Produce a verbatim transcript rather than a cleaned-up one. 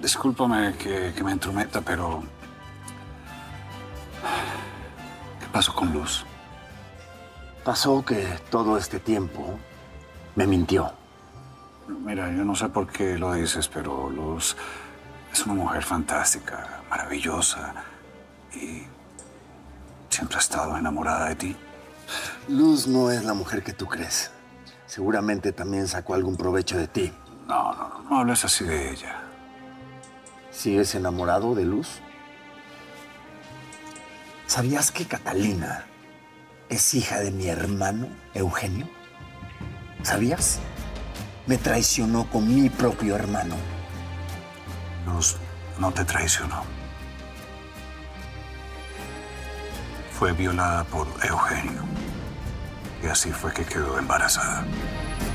Discúlpame que, que me entrometa, pero... ¿Qué pasó con Luz? Pasó que todo este tiempo me mintió. Mira, yo no sé por qué lo dices, pero Luz es una mujer fantástica, maravillosa y siempre ha estado enamorada de ti. Luz no es la mujer que tú crees. Seguramente también sacó algún provecho de ti. No, no, no, no hables así de ella. ¿Sigues enamorado de Luz? ¿Sabías que Catalina es hija de mi hermano Eugenio? ¿Sabías? Me traicionó con mi propio hermano. Luz no te traicionó. Fue violada por Eugenio. Y así fue que quedó embarazada.